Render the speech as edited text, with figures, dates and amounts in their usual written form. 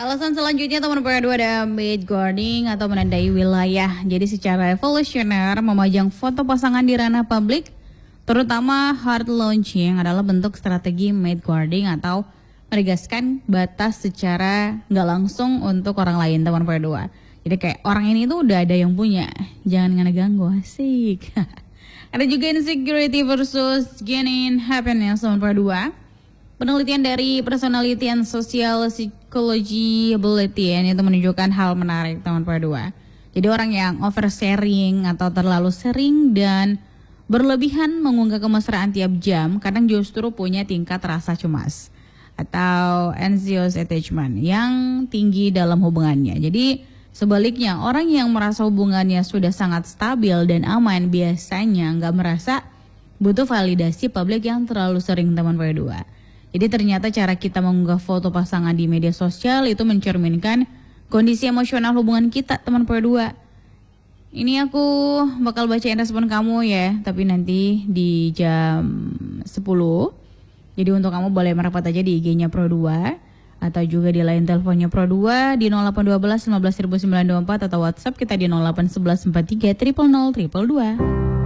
Alasan selanjutnya teman kedua ada mid guarding atau menandai wilayah. Jadi secara evolusioner memajang foto pasangan di ranah publik, terutama hard launching adalah bentuk strategi mid guarding atau menegaskan batas secara nggak langsung untuk orang lain teman kedua. Jadi kayak orang ini tuh udah ada yang punya, jangan ngeganggu, asik. Ada juga insecurity versus gaining happiness teman kedua. Penelitian dari Personality and Social Psychology Bulletin itu menunjukkan hal menarik teman kedua. Jadi orang yang oversharing atau terlalu sering dan berlebihan mengunggah kemesraan tiap jam kadang justru punya tingkat rasa cemas atau anxious attachment yang tinggi dalam hubungannya. Jadi sebaliknya orang yang merasa hubungannya sudah sangat stabil dan aman biasanya nggak merasa butuh validasi publik yang terlalu sering teman kedua. Jadi ternyata cara kita mengunggah foto pasangan di media sosial itu mencerminkan kondisi emosional hubungan kita teman kedua. Ini aku bakal bacain respon kamu ya, tapi nanti di jam 10. Jadi untuk kamu boleh merapat aja di IG-nya Pro2 atau juga di line teleponnya Pro2 di 0812 15924 atau WhatsApp kita di 0811 43 000 022.